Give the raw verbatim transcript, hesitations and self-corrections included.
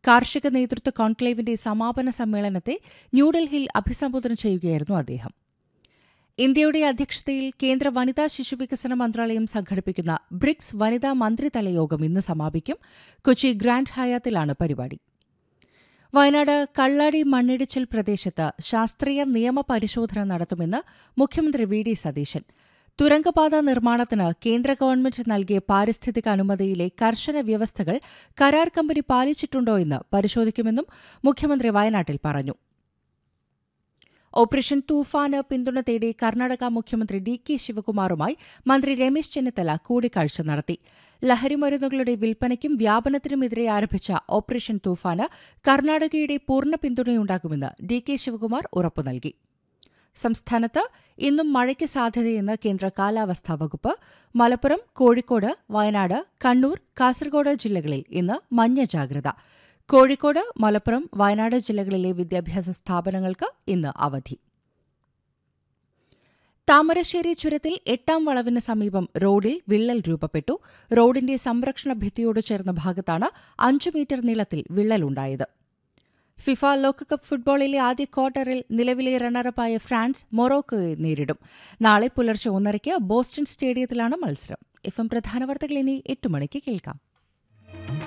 കാർഷിക നേതൃത്വ കോൺക്ലേവിന്റെ സമാപന സമ്മേളനത്തെ ന്യൂഡൽഹിയിൽ അഭിസംബോധന ചെയ്യുകയായിരുന്നു അദ്ദേഹം. ഇന്ത്യയുടെ അധ്യക്ഷതയിൽ കേന്ദ്ര വനിതാ ശിശുവികസന മന്ത്രാലയം സംഘടിപ്പിക്കുന്ന ബ്രിക്സ് വനിതാ മന്ത്രിതല യോഗം ഇന്ന് സമാപിക്കും. കൊച്ചി ഗ്രാൻഡ് ഹയാത്തിലാണ് പരിപാടി. വയനാട് കള്ളാടി മണ്ണിടിച്ചിൽ പ്രദേശത്ത് ശാസ്ത്രീയ നിയമ പരിശോധന നടത്തുമെന്ന് മുഖ്യമന്ത്രി വി ഡി സതീശൻ. തുരങ്കപാത നിർമ്മാണത്തിന് കേന്ദ്ര ഗവൺമെന്റ് നൽകിയ പാരിസ്ഥിതിക അനുമതിയിലെ കർശന വ്യവസ്ഥകൾ കരാർ കമ്പനി പാലിച്ചിട്ടുണ്ടോ എന്ന് പരിശോധിക്കുമെന്നും മുഖ്യമന്ത്രി വയനാട്ടിൽ പറഞ്ഞു. ഓപ്പറേഷൻ തൂഫാന് പിന്തുണ തേടി കർണാടക മുഖ്യമന്ത്രി ഡി കെ ശിവകുമാറുമായി മന്ത്രി രമേശ് ചെന്നിത്തല കൂടിക്കാഴ്ച നടത്തി. ലഹരിമരുന്നുകളുടെ വിൽപ്പനയ്ക്കും വ്യാപനത്തിനുമെതിരെ ആരംഭിച്ച ഓപ്പറേഷൻ തൂഫാന് കർണാടകയുടെ പൂർണ്ണ പിന്തുണയുണ്ടാകുമെന്ന് ഡി കെ ശിവകുമാർ ഉറപ്പു നൽകി. സംസ്ഥാനത്ത് ഇന്നും മഴയ്ക്ക് സാധ്യതയെന്ന് കേന്ദ്ര കാലാവസ്ഥാ വകുപ്പ്. മലപ്പുറം, കോഴിക്കോട്, വയനാട്, കണ്ണൂർ, കാസർഗോഡ് ജില്ലകളിൽ ഇന്ന് മഞ്ഞ ജാഗ്രത. കോഴിക്കോട്, മലപ്പുറം, വയനാട് ജില്ലകളിലെ വിദ്യാഭ്യാസ സ്ഥാപനങ്ങൾക്ക് ഇന്ന് അവധി. താമരശ്ശേരി ചുരത്തിൽ എട്ടാം വളവിന് സമീപം റോഡിൽ വിള്ളൽ രൂപപ്പെട്ടു. റോഡിന്റെ സംരക്ഷണ ഭിത്തിയോട് ചേർന്ന ഭാഗത്താണ് അഞ്ചു മീറ്റർ നീളത്തിൽ വിള്ളലുണ്ടായത്. ഫിഫ ലോകകപ്പ് ഫുട്ബോളിലെ ആദ്യ ക്വാർട്ടറിൽ നിലവിലെ റണ്ണറപ്പായ ഫ്രാൻസ് മൊറോക്കോയെ നേരിടും. നാളെ പുലർച്ചെ ഒന്നരയ്ക്ക് ബോസ്റ്റൺ സ്റ്റേഡിയത്തിലാണ് മത്സരം. എഫ് എം പ്രധാന വാർത്തകൾ ഇനി എട്ട് മണിക്ക് കേൾക്കാം.